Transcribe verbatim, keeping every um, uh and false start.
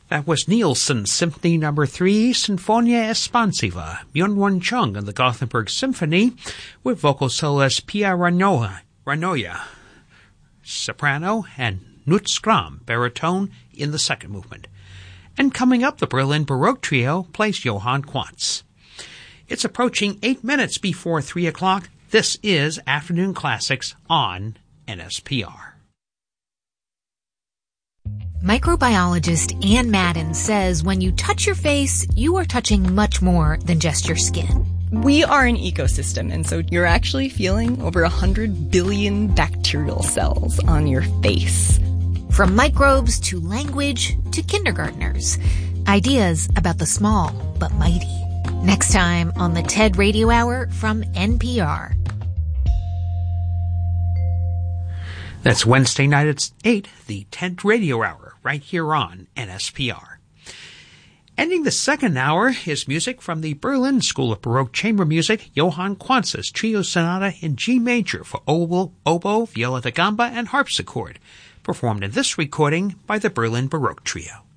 That was Nielsen's Symphony Number Three, Sinfonia Espansiva, Myung-Whun Chung and the Gothenburg Symphony, with vocal soloist Pia Ranoya, Ranoya, soprano, and Knut Skram, baritone, in the second movement. And coming up, the Berlin Baroque Trio plays Johann Quantz. It's approaching eight minutes before three o'clock. This is Afternoon Classics on N S P R. Microbiologist Ann Madden says when you touch your face, you are touching much more than just your skin. We are an ecosystem, and so you're actually feeling over one hundred billion bacterial cells on your face. From microbes to language to kindergartners. Ideas about the small but mighty. Next time on the TED Radio Hour from N P R. That's Wednesday night at eight, the TED Radio Hour, right here on N S P R. Ending the second hour is music from the Berlin School of Baroque Chamber Music, Johann Quantz's Trio Sonata in G major for oboe, oboe, viola da gamba, and harpsichord, performed in this recording by the Berlin Baroque Trio.